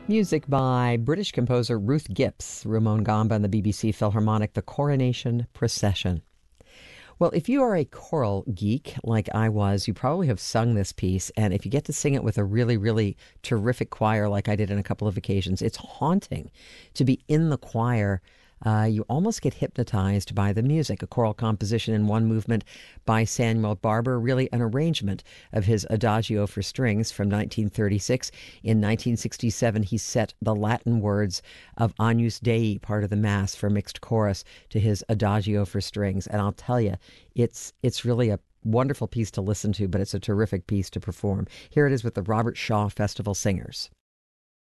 Music by British composer Ruth Gipps, Ramon Gamba and the BBC Philharmonic, The Coronation Procession. Well, if you are a choral geek like I was, you probably have sung this piece. And if you get to sing it with a really, really terrific choir like I did on a couple of occasions, it's haunting to be in the choir. You almost get hypnotized by the music. A choral composition in one movement by Samuel Barber, really an arrangement of his Adagio for strings from 1936. In 1967, he set the Latin words of Agnus Dei, part of the Mass for mixed chorus, to his Adagio for strings. And I'll tell you, it's really a wonderful piece to listen to, but it's a terrific piece to perform. Here it is with the Robert Shaw Festival Singers.